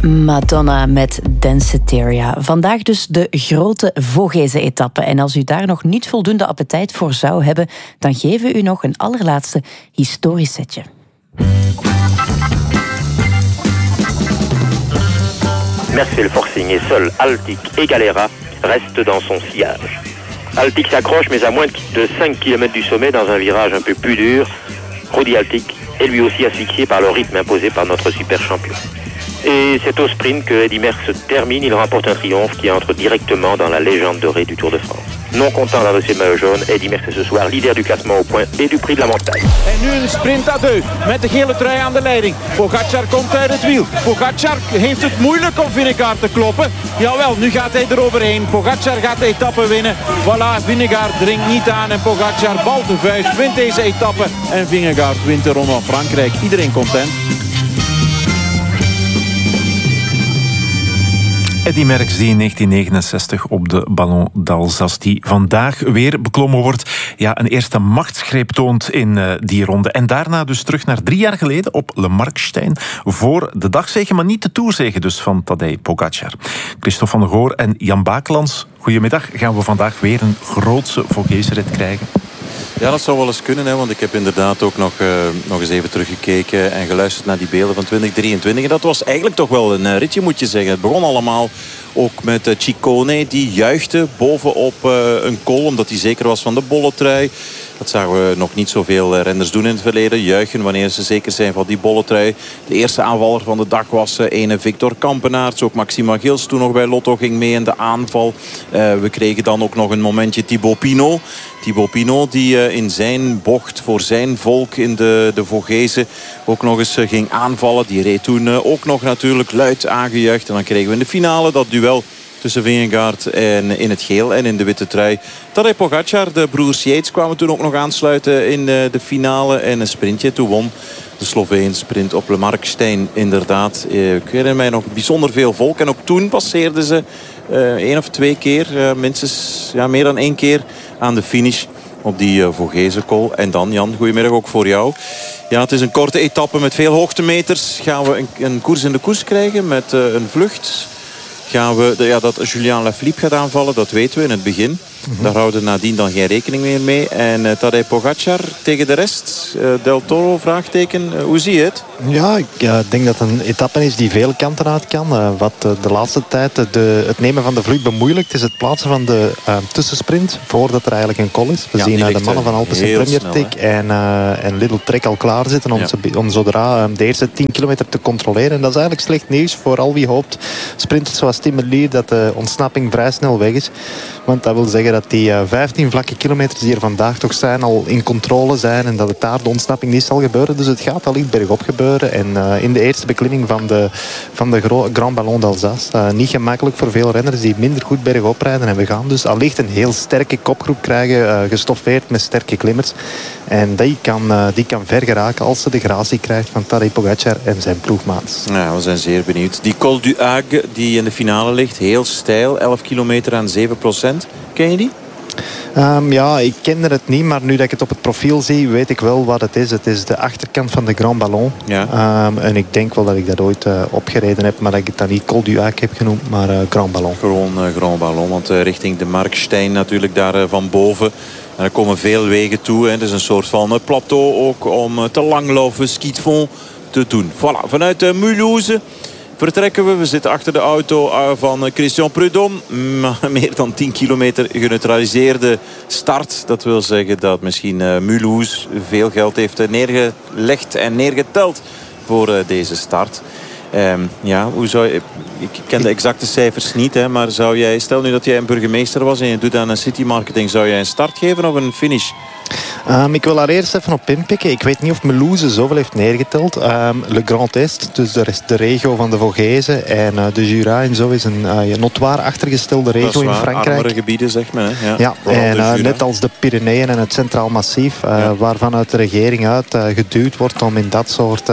Madonna met Danceteria. Vandaag dus de grote Vogezen-etappe. En als u daar nog niet voldoende appetijt voor zou hebben, dan geven we u nog een allerlaatste historisch setje. Merxville-Forcing et seul Altic et Galera restent dans son sillage. Altic s'accroche, mais à moins de 5 km du sommet, dans un virage un peu plus dur, Rudy Altic est lui aussi asphyxié par le rythme imposé par notre super champion. Et c'est au sprint que Eddy Merckx termine. Il remporte un triomphe qui entre directement dans la légende dorée du Tour de France. Non content d'adresser le maillot jaune, Eddy Merckx est ce soir leader du classement au point et du prix de la montagne. En nu een sprint à deux met de gele trui aan de leiding. Pogačar komt uit het wiel. Pogačar heeft het moeilijk om Vingegaard te kloppen. Jawel, nu gaat hij eroverheen. Pogačar gaat de etappe winnen. Voilà, Vingegaard dringt niet aan en Pogačar balt de vuist, wint deze etappe. En Vingegaard wint de Ronde van Frankrijk. Iedereen content. Eddy Merckx die in 1969 op de Ballon d'Alsace, die vandaag weer beklommen wordt, ja, een eerste machtsgreep toont in die ronde. En daarna dus terug naar 3 jaar geleden op Le Markstein voor de dagzege, maar niet de toerzege dus van Tadej Pogačar. Christophe van der Goor en Jan Bakelans, goedemiddag. Gaan we vandaag weer een grootse Vogezenrit krijgen? Ja, dat zou wel eens kunnen, hè, want ik heb inderdaad ook nog eens even teruggekeken en geluisterd naar die beelden van 2023. En dat was eigenlijk toch wel een ritje, moet je zeggen. Het begon allemaal ook met Ciccone, die juichte bovenop een kool, omdat hij zeker was van de bolletrui. Dat zagen we nog niet zoveel renners doen in het verleden. Juichen wanneer ze zeker zijn van die bolletrui. De eerste aanvaller van de dag was ene Victor Kampenaerts. Ook Maxima Gils toen nog bij Lotto ging mee in de aanval. We kregen dan ook nog een momentje Thibaut Pinot. Thibaut Pinot die in zijn bocht voor zijn volk in de Vogezen ook nog eens ging aanvallen. Die reed toen ook nog natuurlijk luid aangejuicht. En dan kregen we in de finale dat duel tussen Vingegaard en in het geel en in de witte trui. Tadej Pogačar, de broers Yates kwamen toen ook nog aansluiten in de finale. En een sprintje, toen won de Sloveen sprint op Le Markstein inderdaad. Ik herinner mij nog bijzonder veel volk. En ook toen passeerden ze 1 of 2 keer, minstens meer dan 1 keer aan de finish op die Vogezenkool. En dan, Jan, goedemiddag ook voor jou. Ja, het is een korte etappe met veel hoogtemeters. Gaan we een koers in de koers krijgen met een vlucht? Gaan we dat Julian Lafilippe gaat aanvallen, dat weten we in het begin. Daar houden we nadien dan geen rekening meer mee. En Tadej Pogačar tegen de rest. Del Toro, vraagteken. Hoe zie je het? Ja, ik denk dat het een etappe is die vele kanten uit kan. Wat de laatste tijd het nemen van de vlucht bemoeilijkt is het plaatsen van de tussensprint voordat er eigenlijk een call is. We zien de mannen van Alpecin Premier Tech en Lidl Trek al klaar zitten om zodra de eerste 10 kilometer te controleren. En dat is eigenlijk slecht nieuws voor al wie hoopt, sprinters zoals Tim Merlier, dat de ontsnapping vrij snel weg is. Want dat wil zeggen dat die 15 vlakke kilometers die er vandaag toch zijn al in controle zijn en dat het daar de ontsnapping niet zal gebeuren. Dus het gaat allicht bergop gebeuren. En in de eerste beklimming van de Grand Ballon d'Alsace, niet gemakkelijk voor veel renners die minder goed bergop rijden. En we gaan dus allicht een heel sterke kopgroep krijgen, gestoffeerd met sterke klimmers. En die kan ver geraken als ze de gratie krijgt van Tadej Pogačar en zijn ploegmaats. Ja, we zijn zeer benieuwd. Die Col du Hague die in de finale ligt, heel steil, 11 kilometer aan 7%. Ken je die? Ja, ik kende het niet, maar nu dat ik het op het profiel zie, weet ik wel wat het is. Het is de achterkant van de Grand Ballon. Ja. En ik denk wel dat ik dat ooit opgereden heb, maar dat ik het dan niet Col du Hague heb genoemd, maar Grand Ballon. Gewoon Grand Ballon, want richting de Markstein natuurlijk daar van boven. En er komen veel wegen toe. Het is een soort van plateau ook om te langlopen, ski de fond te doen. Voilà, vanuit Mulhouse vertrekken we. We zitten achter de auto van Christian Prudhomme. Meer dan 10 kilometer geneutraliseerde start. Dat wil zeggen dat misschien Mulhouse veel geld heeft neergelegd en neergeteld voor deze start. Hoe zou je... Ik ken de exacte cijfers niet, hè, maar zou jij... Stel nu dat jij een burgemeester was en je doet aan een city marketing. Zou jij een start geven of een finish? Ik wil daar eerst even op inpikken. Ik weet niet of Mulhouse zoveel heeft neergeteld. Le Grand Est, dus de regio van de Vogezen en de Jura en zo is een notoire achtergestelde regio in Frankrijk. Armere gebieden, zeg maar. Hè? Ja, en net als de Pyreneeën en het Centraal Massief, waarvan uit de regering uit geduwd wordt om in dat soort...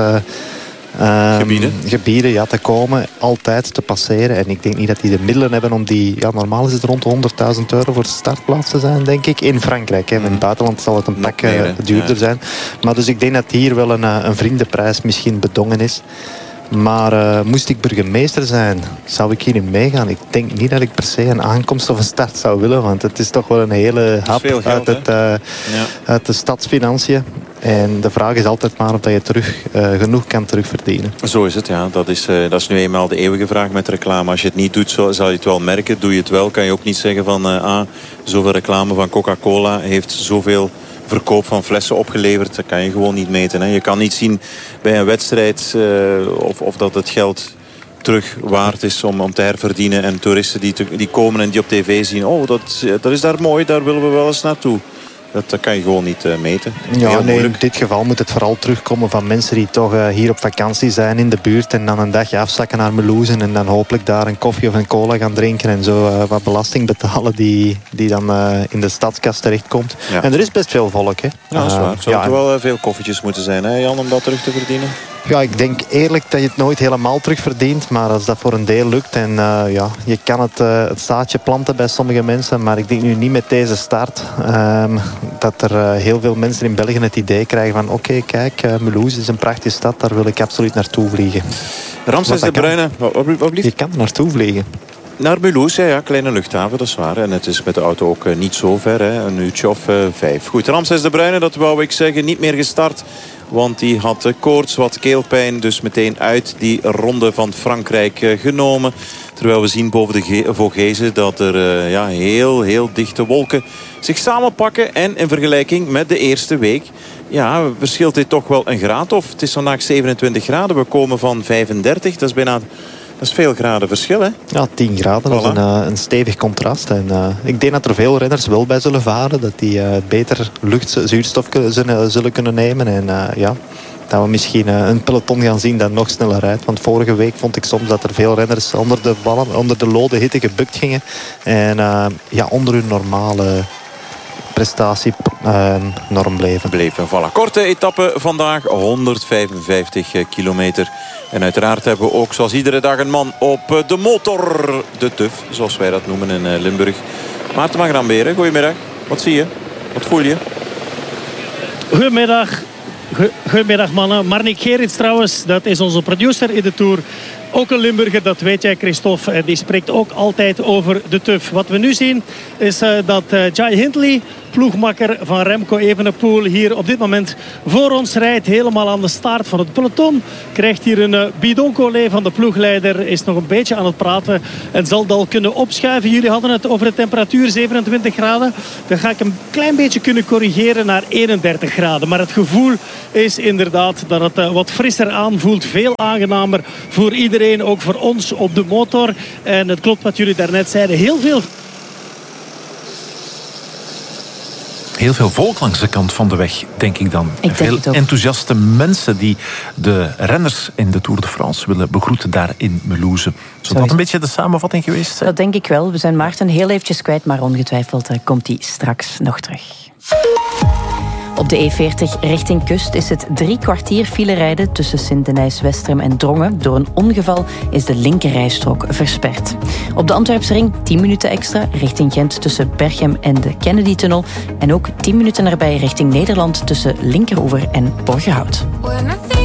gebieden te komen, altijd te passeren. En ik denk niet dat die de middelen hebben om die... Ja, normaal is het rond de €100.000 voor de startplaats te zijn, denk ik. In Frankrijk. Hè. In het buitenland zal het een pak duurder zijn. Maar dus ik denk dat hier wel een vriendenprijs misschien bedongen is. Maar moest ik burgemeester zijn, zou ik hierin meegaan? Ik denk niet dat ik per se een aankomst of een start zou willen. Want het is toch wel een hele hap geld, uit de stadsfinanciën. En de vraag is altijd maar of je genoeg kan terugverdienen. Zo is het, ja. Dat is nu eenmaal de eeuwige vraag met reclame. Als je het niet doet, zal je het wel merken. Doe je het wel, kan je ook niet zeggen van... zoveel reclame van Coca-Cola heeft zoveel verkoop van flessen opgeleverd. Dat kan je gewoon niet meten. Hè. Je kan niet zien bij een wedstrijd of dat het geld terug waard is om te herverdienen. En toeristen die komen en die op tv zien... oh, dat is daar mooi, daar willen we wel eens naartoe. Dat kan je gewoon niet meten. Ja, nee, in dit geval moet het vooral terugkomen van mensen die toch hier op vakantie zijn in de buurt en dan een dagje afzakken naar Melouse en dan hopelijk daar een koffie of een cola gaan drinken en zo wat belasting betalen die dan in de stadskas terechtkomt. Ja. En er is best veel volk, hè. Ja, dat is waar. Zou er wel veel koffietjes moeten zijn, hè, Jan, om dat terug te verdienen? Ja, ik denk eerlijk dat je het nooit helemaal terugverdient. Maar als dat voor een deel lukt. En je kan het zaadje planten bij sommige mensen. Maar ik denk nu niet met deze start. Dat er heel veel mensen in België het idee krijgen van... oké, kijk, Melouse is een prachtige stad. Daar wil ik absoluut naartoe vliegen. Ramses de Bruyne, wat blieft? Je kan er naartoe vliegen. Naar Melouse, ja, kleine luchthaven, dat is waar. En het is met de auto ook niet zo ver, hè. Een uurtje of 5. Goed, Ramses de Bruyne, dat wou ik zeggen, niet meer gestart. Want die had koorts, wat keelpijn. Dus meteen uit die ronde van Frankrijk genomen. Terwijl we zien boven de Vogezen dat er heel, heel dichte wolken zich samenpakken. En in vergelijking met de eerste week... ja, verschilt dit toch wel een graad. Of het is vandaag 27 graden. We komen van 35. Dat is bijna... dat is veel graden verschil, hè? Ja, 10 graden. Voilà. Dat is een stevig contrast. En ik denk dat er veel renners wel bij zullen varen. Dat die beter zuurstof zullen kunnen nemen. En dat we misschien een peloton gaan zien dat nog sneller rijdt. Want vorige week vond ik soms dat er veel renners onder de lode hitte gebukt gingen. En onder hun normale prestatienorm bleven. Voilà. Korte etappe vandaag, 155 kilometer. En uiteraard hebben we ook zoals iedere dag een man op de motor. De TUF, zoals wij dat noemen in Limburg. Maarten van Gramberen, goedemiddag. Wat zie je? Wat voel je? Goedemiddag mannen. Marnik Gerrits trouwens, dat is onze producer in de Tour. Ook een Limburger, dat weet jij, Christophe. En die spreekt ook altijd over de TUF. Wat we nu zien is dat Jai Hindley, ploegmakker van Remco Evenepoel, hier op dit moment voor ons rijdt. Helemaal aan de staart van het peloton. Krijgt hier een bidoncolé van de ploegleider. Is nog een beetje aan het praten en zal dat al kunnen opschuiven. Jullie hadden het over de temperatuur 27 graden. Dan ga ik een klein beetje kunnen corrigeren naar 31 graden. Maar het gevoel is inderdaad dat het wat frisser aanvoelt. Veel aangenamer voor iedereen. Ook voor ons op de motor. En het klopt wat jullie daarnet zeiden. Heel veel volk langs de kant van de weg, denk ik dan. Ik veel denk enthousiaste mensen die de renners in de Tour de France willen begroeten daar in Melouse. Zou dat een beetje de samenvatting geweest zijn? Dat denk ik wel. We zijn Maarten heel eventjes kwijt, maar ongetwijfeld komt hij straks nog terug. Op de E40 richting kust is het 3 kwartier file rijden tussen Sint-Denijs-Westrem en Drongen. Door een ongeval is de linkerrijstrook versperd. Op de Antwerpse ring 10 minuten extra richting Gent tussen Berchem en de Kennedy-tunnel. En ook 10 minuten erbij richting Nederland tussen Linkeroever en Borgerhout.